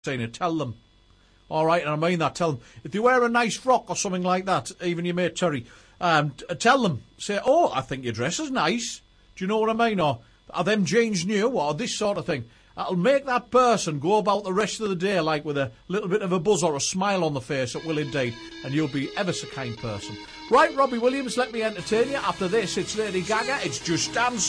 Tina, tell them. All right, and I mean that. Tell them. If they wear a nice frock or something like that, even your mate Terry, tell them. Say, oh, I think your dress is nice. Do you know what I mean? Or, are them jeans new? Or this sort of thing. That'll make that person go about the rest of the day like with a little bit of a buzz or a smile on the face. It will indeed. And you'll be ever so kind person. Right, Robbie Williams, let me entertain you. After this, it's Lady Gaga. It's Just Dance.